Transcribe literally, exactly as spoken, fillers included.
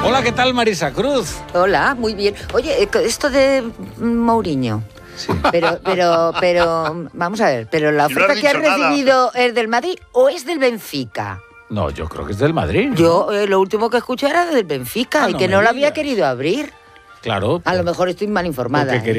Hola, ¿qué tal, Marisa Cruz? Hola, muy bien. Oye, esto de Mourinho. Sí. Pero, pero, pero, vamos a ver, pero la Si no oferta has que has dicho nada. recibido es del Madrid o es del Benfica. No, yo creo que es del Madrid, ¿no? Yo eh, lo último que escuché era del Benfica Ah, y no que me no lo digas. había querido abrir. Claro. A lo mejor estoy mal informada. Porque ¿eh?